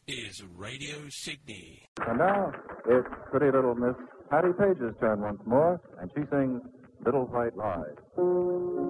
This is Radio Sydney. And now, it's pretty little Miss Patty Page's turn once more, and she sings Little White Lies.